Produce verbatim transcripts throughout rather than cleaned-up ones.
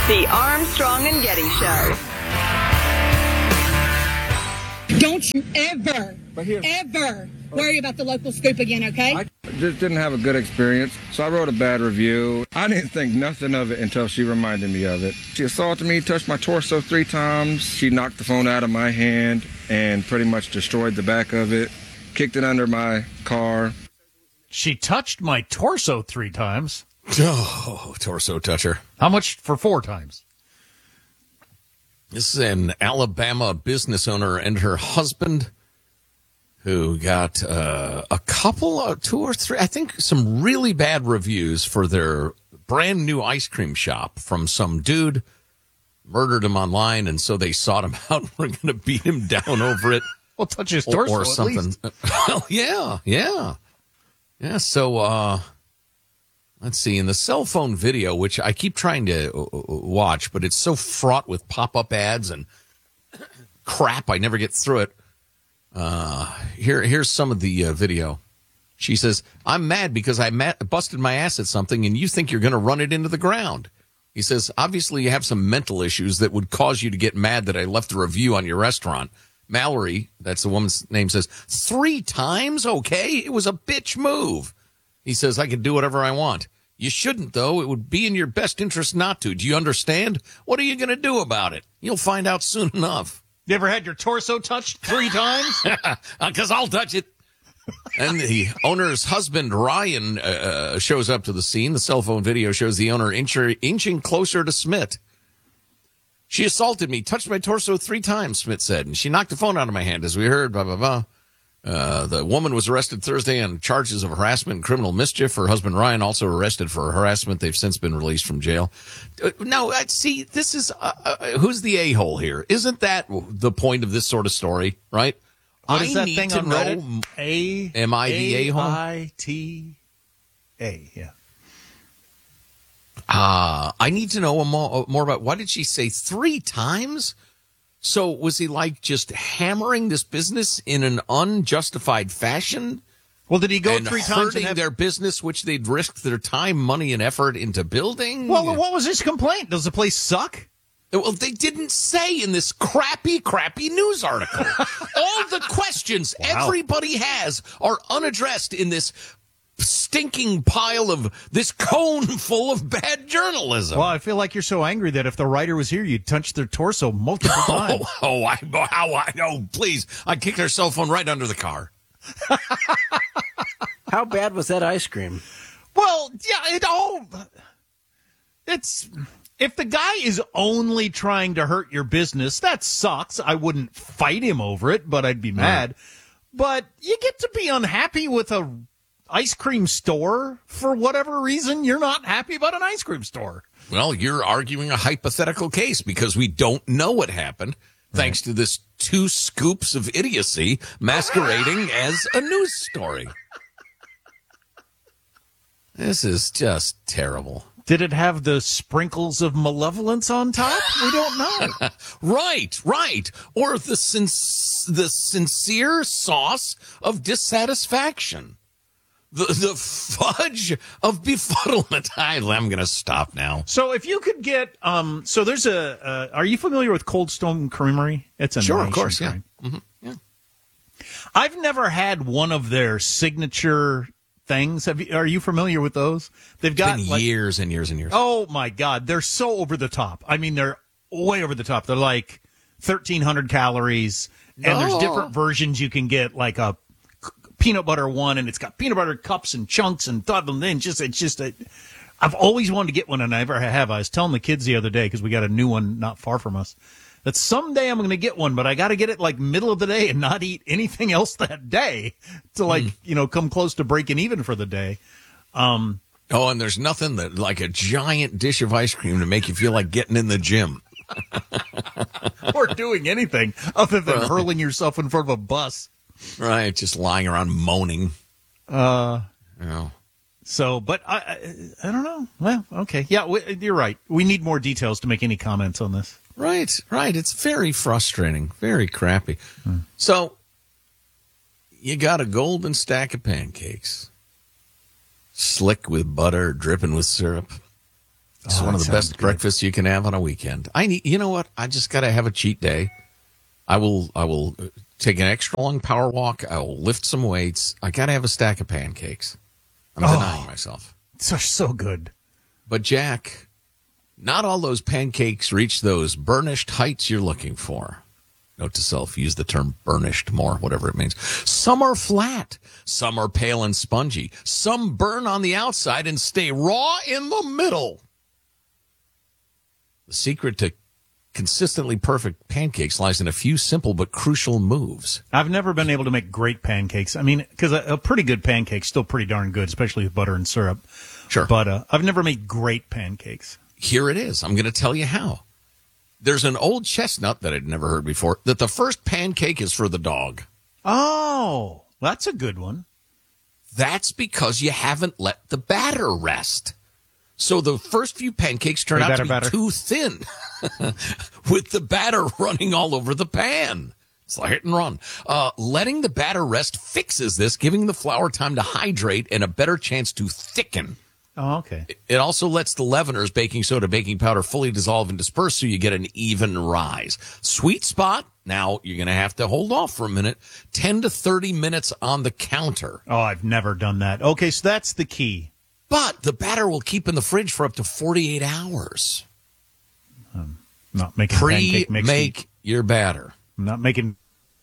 The Armstrong and Getty Show. Don't you ever, ever worry about the local scoop again, okay? I just didn't have a good experience, so I wrote a bad review. I didn't think nothing of it until she reminded me of it. She assaulted me, touched my torso three times. She knocked the phone out of my hand and pretty much destroyed the back of it, kicked it under my car. She touched my torso three times. Oh, torso toucher. How much for four times? This is an Alabama business owner and her husband who got uh, a couple, of, two or three, I think some really bad reviews for their brand new ice cream shop from some dude. Murdered him online, and so they sought him out. We're going to beat him down over it. Well, touch his torso or, or something. Well, yeah, yeah. Yeah, so uh, let's see. In the cell phone video, which I keep trying to watch, but it's so fraught with pop-up ads and crap, I never get through it. Uh, here, here's some of the uh, video. She says, I'm mad because I ma- busted my ass at something, and you think you're going to run it into the ground. He says, obviously you have some mental issues that would cause you to get mad that I left a review on your restaurant. Mallory, that's the woman's name, says, three times? Okay, it was a bitch move. He says, I can do whatever I want. You shouldn't, though. It would be in your best interest not to. Do you understand? What are you going to do about it? You'll find out soon enough. You ever had your torso touched three times? Because I'll touch it. And the owner's husband, Ryan, uh, shows up to the scene. The cell phone video shows the owner inch- inching closer to Smith. She assaulted me, touched my torso three times, Smith said, and she knocked the phone out of my hand, as we heard, blah, blah, blah. Uh, the woman was arrested Thursday on charges of harassment and criminal mischief. Her husband, Ryan, also arrested for harassment. They've since been released from jail. Uh, now, uh, see, this is, uh, uh, who's the a-hole here? Isn't that the point of this sort of story, right? What is I that need thing to on know, Reddit? A Am I the a-hole? A I T A, yeah. Uh, I need to know more, more about, what did she say, three times? So was he like just hammering this business in an unjustified fashion? Well, did he go and three times hurting and have... their business, which they'd risked their time, money, and effort into building? Well, what was his complaint? Does the place suck? Well, they didn't say in this crappy, crappy news article. All the questions Wow. everybody has are unaddressed in this stinking pile of this cone full of bad journalism. Well, I feel like you're so angry that if the writer was here, you'd touch their torso multiple times. Oh, oh, I, how I, oh, please. I kicked her cell phone right under the car. How bad was that ice cream? Well, yeah, it all, it's, if the guy is only trying to hurt your business, that sucks. I wouldn't fight him over it, but I'd be mad. But you get to be unhappy with a ice cream store for whatever reason. You're not happy about an ice cream store. Well, you're arguing a hypothetical case because we don't know what happened, thanks to this two scoops of idiocy masquerading as a news story. This is just terrible. Did it have the sprinkles of malevolence on top? We don't know. Right, right. Or the sin- the sincere sauce of dissatisfaction. The, the fudge of befuddlement. I, I'm going to stop now. So if you could get, um, so there's a, uh, are you familiar with Cold Stone Creamery? It's a Sure, nice of course, yeah. cream. Mm-hmm, yeah. I've never had one of their signature things. Have you, are you familiar with those? They've got It's been like, years and years and years. oh my God, they're so over the top. I mean, they're way over the top. They're like thirteen hundred calories, and Oh. there's different versions you can get, like a peanut butter one, and it's got peanut butter cups and chunks and stuff, and then just it's just a, I've always wanted to get one, and I never have. I was telling the kids the other day, because we got a new one not far from us, that someday I'm going to get one, but I got to get it like middle of the day and not eat anything else that day to like mm. you know come close to breaking even for the day. Um, oh, and there's nothing that like a giant dish of ice cream to make you feel like getting in the gym or doing anything other than well, hurling yourself in front of a bus. Right, just lying around moaning. Uh, you know. So, but I, I, I don't know. Well, okay, yeah, we, you're right. We need more details to make any comments on this. Right, right. It's very frustrating, very crappy. Hmm. So, you got a golden stack of pancakes, slick with butter, dripping with syrup. It's Oh, one of that the best sounds good. breakfasts you can have on a weekend. I need, you know what? I just got to have a cheat day. I will, I will take an extra long power walk. I will lift some weights. I got to have a stack of pancakes. I'm Oh. denying myself. So, so good. But Jack, not all those pancakes reach those burnished heights you're looking for. Note to self, use the term burnished more, whatever it means. Some are flat. Some are pale and spongy. Some burn on the outside and stay raw in the middle. The secret to consistently perfect pancakes lies in a few simple but crucial moves. I've never been able to make great pancakes. I mean, because a, a pretty good pancake's still pretty darn good, especially with butter and syrup. Sure. But uh, I've never made great pancakes. Here it is. I'm going to tell you how. There's an old chestnut that I'd never heard before, that the first pancake is for the dog. Oh, that's a good one. That's because you haven't let the batter rest. So the first few pancakes turn Hey, out batter, to be batter. too thin with the batter running all over the pan. It's like hit and run. Uh, letting the batter rest fixes this, giving the flour time to hydrate and a better chance to thicken. Oh, okay. It also lets the leaveners, baking soda, baking powder fully dissolve and disperse so you get an even rise. Sweet spot. Now you're going to have to hold off for a minute. ten to thirty minutes on the counter. Oh, I've never done that. Okay, so that's the key. But the batter will keep in the fridge for up to forty-eight hours. I'm not making pancake mix. Pre-make your batter. I'm not making.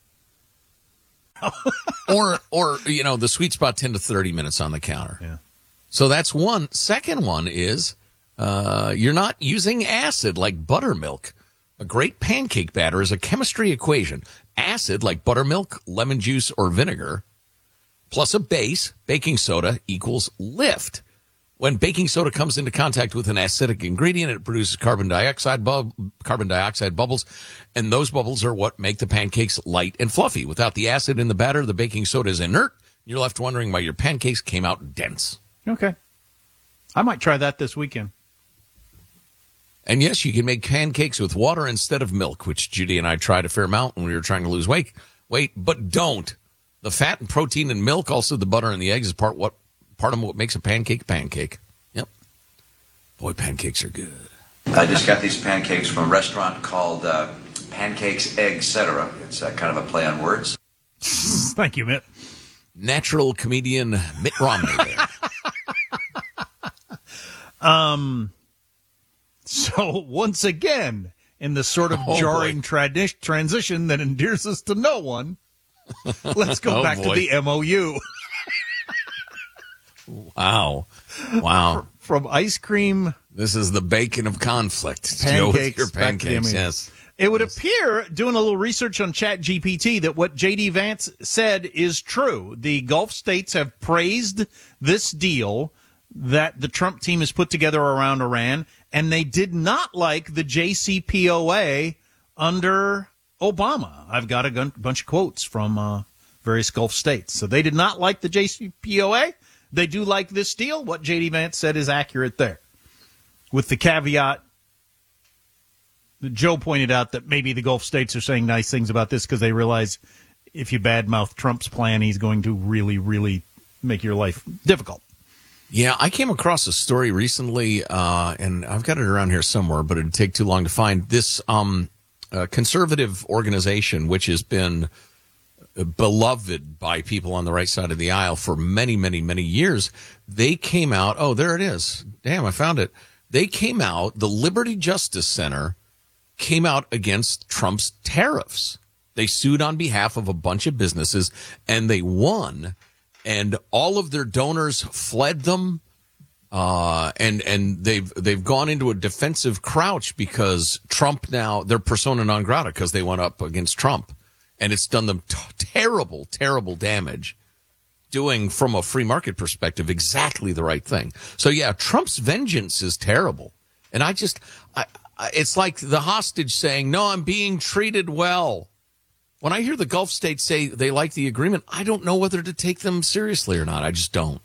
or, or you know, the sweet spot, ten to thirty minutes on the counter. Yeah. So that's one. Second one is uh, you're not using acid like buttermilk. A great pancake batter is a chemistry equation. Acid like buttermilk, lemon juice, or vinegar, plus a base, baking soda, equals lift. When baking soda comes into contact with an acidic ingredient, it produces carbon dioxide bub- carbon dioxide bubbles, and those bubbles are what make the pancakes light and fluffy. Without the acid in the batter, the baking soda is inert. You're left wondering why your pancakes came out dense. Okay. I might try that this weekend. And yes, you can make pancakes with water instead of milk, which Judy and I tried a fair amount when we were trying to lose weight. Wait, but don't. The fat and protein in milk, also the butter and the eggs, is part what part of what makes a pancake a pancake. Yep. Boy, pancakes are good. I just got these pancakes from a restaurant called uh, Pancakes, Egg, et cetera. It's uh, kind of a play on words. Thank you, Mitt. Natural comedian Mitt Romney there. Um. So once again, in the sort of Oh, jarring boy. tradi- transition that endears us to no one, let's go Oh, back boy. to the M O U. Wow. Wow. From ice cream This is the bacon of conflict. Go with pancakes, your back to the M O pancakes, U. yes. It would appear, doing a little research on Chat G P T, that what J D Vance said is true. The Gulf states have praised this deal that the Trump team has put together around Iran, and they did not like the J C P O A under Obama. I've got a gun- bunch of quotes from uh, various Gulf states. So they did not like the J C P O A. They do like this deal. What J D Vance said is accurate there, with the caveat that Joe pointed out that maybe the Gulf states are saying nice things about this because they realize if you badmouth Trump's plan, he's going to really, really make your life difficult. Yeah, I came across a story recently, uh, and I've got it around here somewhere, but it'd take too long to find. This um, uh, conservative organization, which has been beloved by people on the right side of the aisle for many, many, many years, they came out. Oh, there it is. Damn, I found it. They came out, the Liberty Justice Center came out against Trump's tariffs. They sued on behalf of a bunch of businesses, and they won. And all of their donors fled them, uh, and and they've they've gone into a defensive crouch because Trump now they're persona non grata because they went up against Trump, and it's done them t- terrible, terrible damage, doing from a free market perspective exactly the right thing. So yeah, Trump's vengeance is terrible, and I just I, I, it's like the hostage saying, "No, I'm being treated well." When I hear the Gulf states say they like the agreement, I don't know whether to take them seriously or not. I just don't.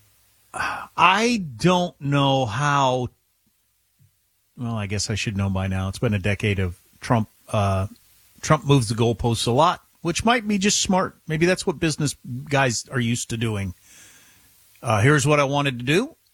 I don't know how. Well, I guess I should know by now. It's been a decade of Trump. Uh, Trump moves the goalposts a lot, which might be just smart. Maybe that's what business guys are used to doing. Uh, here's what I wanted to do.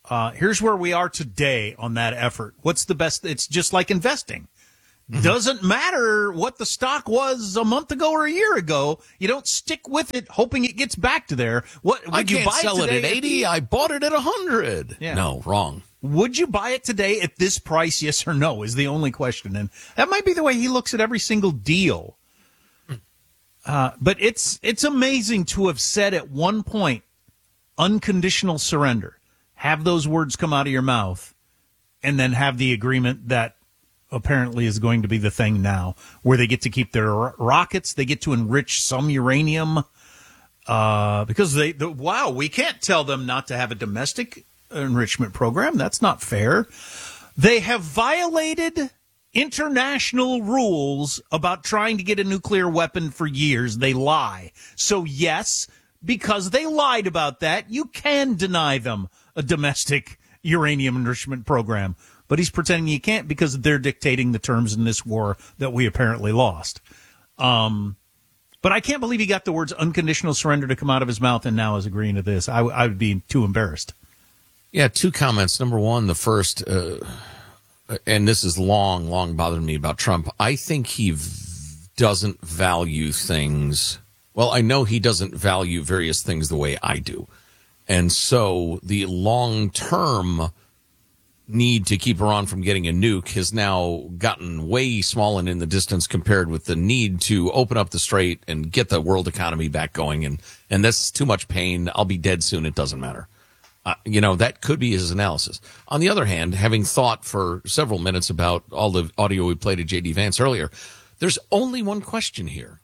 Uh, here's where we are today on that effort. What's the best? It's just like investing. Mm-hmm. Doesn't matter what the stock was a month ago or a year ago. You don't stick with it hoping it gets back to there. What would I you can't buy sell it it at eighty. I bought it at one hundred. Yeah. No, wrong. Would you buy it today at this price? Yes or no is the only question. And that might be the way he looks at every single deal. Uh, but it's it's amazing to have said at one point, unconditional surrender. Have those words come out of your mouth, and then have the agreement that apparently is going to be the thing now, where they get to keep their ro- rockets, they get to enrich some uranium, uh, because they, the, wow, we can't tell them not to have a domestic enrichment program. That's not fair. They have violated international rules about trying to get a nuclear weapon for years. They lie. So yes, because they lied about that, you can deny them a domestic uranium enrichment program. But he's pretending you can't because they're dictating the terms in this war that we apparently lost. Um, but I can't believe he got the words unconditional surrender to come out of his mouth and now is agreeing to this. I, I would be too embarrassed. Yeah, two comments. Number one, the first, uh, and this is long, long bothered me about Trump. I think he v- doesn't value things. Well, I know he doesn't value various things the way I do. And so the long-term need to keep Iran from getting a nuke has now gotten way small and in the distance compared with the need to open up the strait and get the world economy back going. And, and that's too much pain. I'll be dead soon. It doesn't matter. Uh, you know, that could be his analysis. On the other hand, having thought for several minutes about all the audio we played of J D Vance earlier, there's only one question here.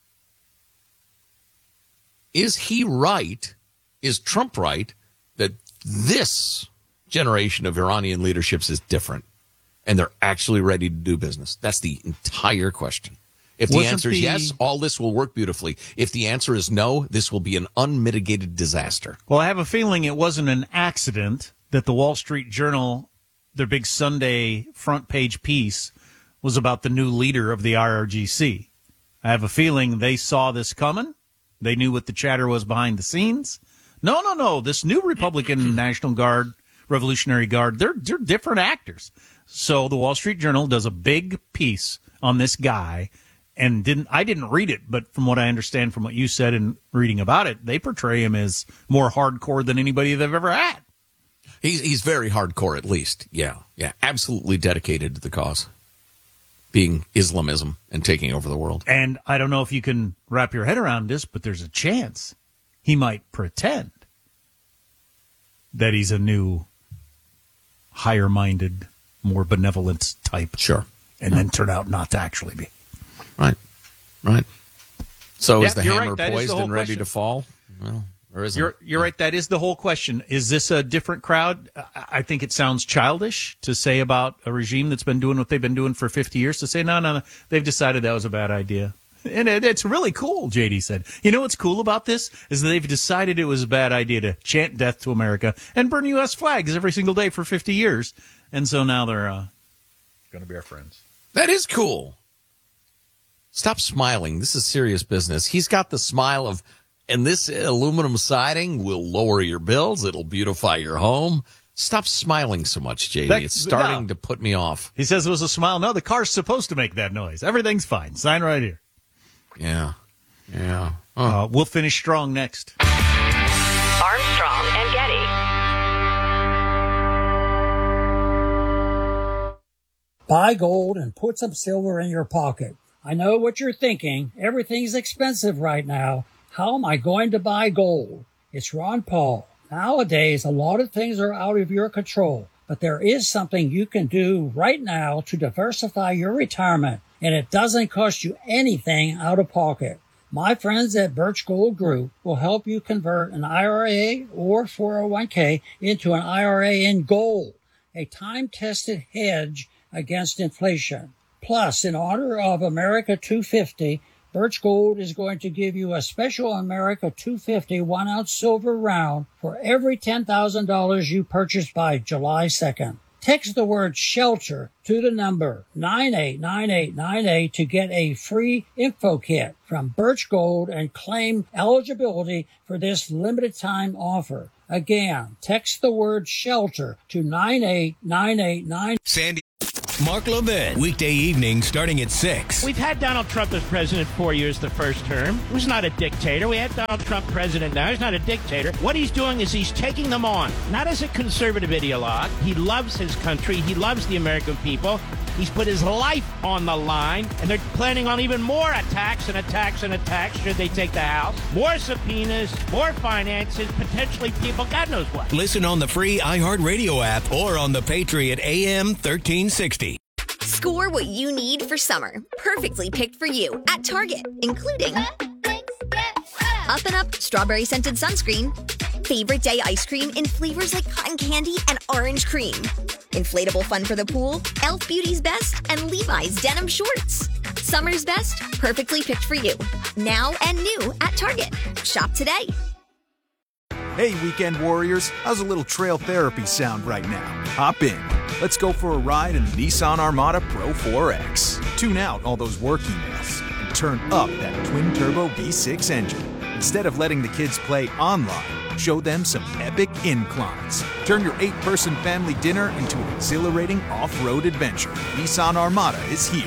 Is he right? Is Trump right that this generation of Iranian leaderships is different and they're actually ready to do business? That's the entire question. If the Wasn't answer is the- yes, all this will work beautifully. If the answer is no, this will be an unmitigated disaster. Well, I have a feeling it wasn't an accident that the Wall Street Journal, their big Sunday front page piece, was about the new leader of the I R G C. I have a feeling they saw this coming. They knew what the chatter was behind the scenes. No, no, no. This new Republican National Guard, Revolutionary Guard, they're, they're different actors. So the Wall Street Journal does a big piece on this guy. And didn't I didn't read it, but from what I understand from what you said and reading about it, they portray him as more hardcore than anybody they've ever had. He's he's very hardcore, at least. Yeah, yeah, absolutely dedicated to the cause, being Islamism and taking over the world. And I don't know if you can wrap your head around this, but there's a chance he might pretend that he's a new, higher-minded, more benevolent type. Sure. And then turn out not to actually be. Right, right. So Yeah, is the you're hammer right. That is poised the whole and ready question. to fall? Well, or is You're you're right. That is the whole question. Is this a different crowd? I I think it sounds childish to say about a regime that's been doing what they've been doing for fifty years to say, no, no, no, they've decided that was a bad idea. And it, it's really cool, J D said. You know what's cool about this is that they've decided it was a bad idea to chant death to America and burn U S flags every single day for fifty years. And so now they're uh, going to be our friends. That is cool. Stop smiling. This is serious business. He's got the smile of, and this aluminum siding will lower your bills. It'll beautify your home. Stop smiling so much, J D. That- it's starting no. to put me off. He says it was a smile. No, the car's supposed to make that noise. Everything's fine. Sign right here. Yeah. Yeah. Huh. Uh, we'll finish strong next. Armstrong and Getty. Buy gold and put some silver in your pocket. I know what you're thinking. Everything's expensive right now. How am I going to buy gold? It's Ron Paul. Nowadays, a lot of things are out of your control, but there is something you can do right now to diversify your retirement, and it doesn't cost you anything out of pocket. My friends at Birch Gold Group will help you convert an I R A or four oh one k into an I R A in gold, a time-tested hedge against inflation. Plus, in honor of America two fifty, Birch Gold is going to give you a special America two fifty one-ounce silver round for every ten thousand dollars you purchase by July second. Text the word SHELTER to the number nine eight nine eight nine eight to get a free info kit from Birch Gold and claim eligibility for this limited time offer. Again, text the word shelter to nine eight nine eight nine. Sandy. Mark Levin, weekday evenings starting at six. We've had Donald Trump as president four years the first term. He was not a dictator. We had Donald Trump president now. He's not a dictator. What he's doing is he's taking them on, not as a conservative ideologue. He loves his country. He loves the American people. He's put his life on the line, and they're planning on even more attacks and attacks and attacks should they take the House. More subpoenas, more finances, potentially people, God knows what. Listen on the free iHeartRadio app or on the Patriot A M thirteen sixty. Score what you need for summer. Perfectly picked for you at Target, including Up and Up Strawberry Scented Sunscreen, Favorite Day Ice Cream in flavors like cotton candy and orange cream, Inflatable Fun for the Pool, e l f Beauty's Best, and Levi's Denim Shorts. Summer's best, perfectly picked for you. Now and new at Target. Shop today. Hey, weekend warriors, how's a little trail therapy sound right now? Hop in. Let's go for a ride in the Nissan Armada Pro four X. Tune out all those work emails and turn up that twin-turbo V six engine. Instead of letting the kids play online, show them some epic inclines. Turn your eight-person family dinner into an exhilarating off-road adventure. Nissan Armada is here.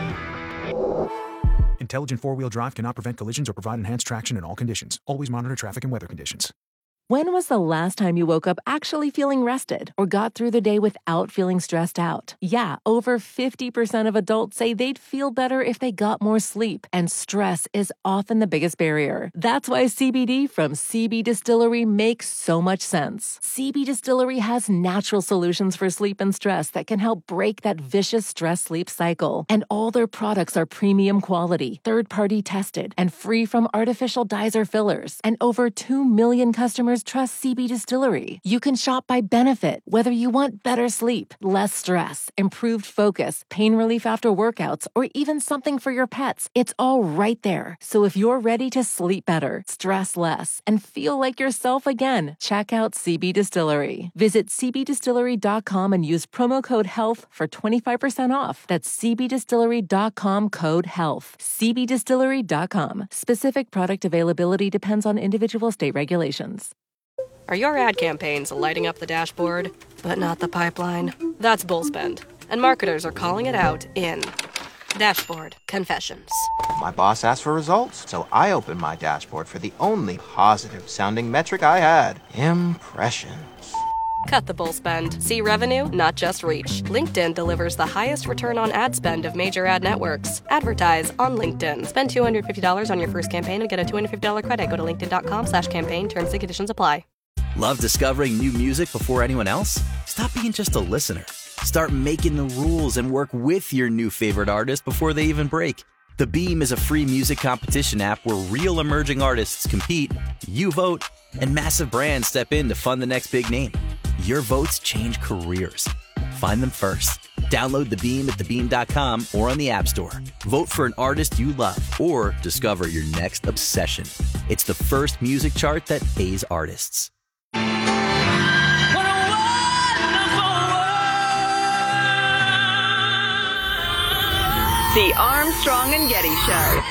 Intelligent four-wheel drive cannot prevent collisions or provide enhanced traction in all conditions. Always monitor traffic and weather conditions. When was the last time you woke up actually feeling rested or got through the day without feeling stressed out? Yeah, over fifty percent of adults say they'd feel better if they got more sleep, and stress is often the biggest barrier. That's why C B D from C B Distillery makes so much sense. C B Distillery has natural solutions for sleep and stress that can help break that vicious stress-sleep cycle. And all their products are premium quality, third-party tested, and free from artificial dyes or fillers. And over two million customers trust C B Distillery. You can shop by benefit, whether you want better sleep, less stress, improved focus, pain relief after workouts, or even something for your pets. It's all right there. So if you're ready to sleep better, stress less, and feel like yourself again, check out C B Distillery. Visit c b distillery dot com and use promo code HEALTH for twenty-five percent off. That's c b distillery dot com code HEALTH. c b distillery dot com. Specific product availability depends on individual state regulations. Are your ad campaigns lighting up the dashboard, but not the pipeline? That's Bullspend, and marketers are calling it out in Dashboard Confessions. My boss asked for results, so I opened my dashboard for the only positive-sounding metric I had, impressions. Cut the bull spend. See revenue, not just reach. LinkedIn delivers the highest return on ad spend of major ad networks. Advertise on LinkedIn. Spend two hundred fifty dollars on your first campaign and get a two hundred fifty dollars credit. Go to linkedin.com slash campaign. Terms and conditions apply. Love discovering new music before anyone else? Stop being just a listener. Start making the rules and work with your new favorite artist before they even break. The Beam is a free music competition app where real emerging artists compete, you vote, and massive brands step in to fund the next big name. Your votes change careers. Find them first. Download The Beam at the beam dot com or on the App Store. Vote for an artist you love or discover your next obsession. It's the first music chart that pays artists. The Armstrong and Getty Show.